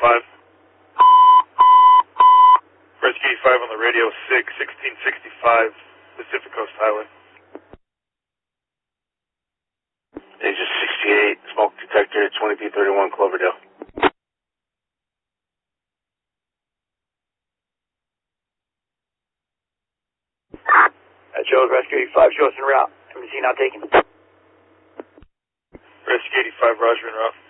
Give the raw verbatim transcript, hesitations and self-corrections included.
eighty-five. Rescue eighty-five on the radio, six, sixteen sixty-five, Pacific Coast Highway. Agent sixty-eight, smoke detector, twenty B thirty-one, Cloverdale. That shows Rescue eighty-five, show us en route. M C now taken. Rescue eighty-five, roger en route.